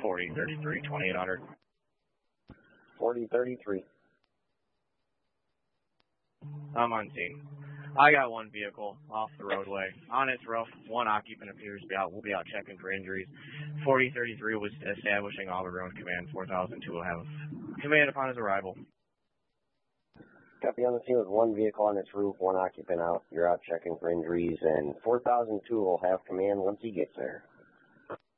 4033, 2800. 4033. I'm on scene. I got one vehicle off the roadway. On its roof, one occupant appears to be out. We'll be out checking for injuries. 4033 was establishing Auburn Road Command. 4002 will have command upon his arrival. Copy on the scene with one vehicle on its roof, one occupant out. You're out checking for injuries, and 4002 will have command once he gets there.